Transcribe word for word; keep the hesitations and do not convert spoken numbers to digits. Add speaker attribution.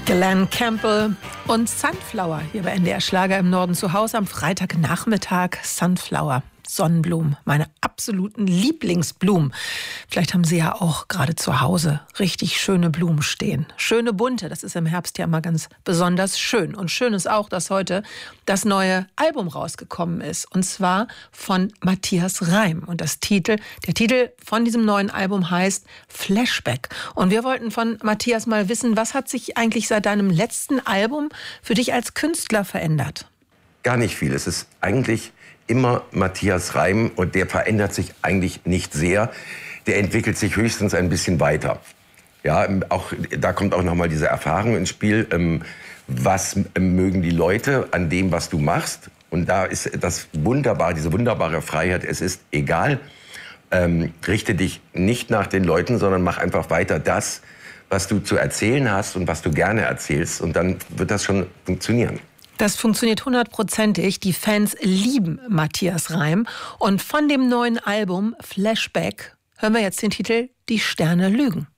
Speaker 1: Glen Campbell und Sunflower hier bei N D R Schlager im Norden zu Hause am Freitagnachmittag. Sunflower, Sonnenblumen, meine absoluten Lieblingsblumen. Vielleicht haben Sie ja auch gerade zu Hause richtig schöne Blumen stehen. Schöne bunte, das ist im Herbst ja immer ganz besonders schön. Und schön ist auch, dass heute das neue Album rausgekommen ist. Und zwar von Matthias Reim. Und das Titel, der Titel von diesem neuen Album heißt Flashback. Und wir wollten von Matthias mal wissen, was hat sich eigentlich seit deinem letzten Album für dich als Künstler verändert?
Speaker 2: Gar nicht viel. Es ist eigentlich immer Matthias Reim und der verändert sich eigentlich nicht sehr. Der entwickelt sich höchstens ein bisschen weiter. Ja, auch, da kommt auch noch mal diese Erfahrung ins Spiel. Ähm, was mögen die Leute an dem, was du machst? Und da ist das wunderbar, diese wunderbare Freiheit. Es ist egal, ähm, richte dich nicht nach den Leuten, sondern mach einfach weiter das, was du zu erzählen hast und was du gerne erzählst. Und dann wird das schon funktionieren.
Speaker 1: Das funktioniert hundertprozentig. Die Fans lieben Matthias Reim. Und von dem neuen Album Flashback hören wir jetzt den Titel Die Sterne lügen.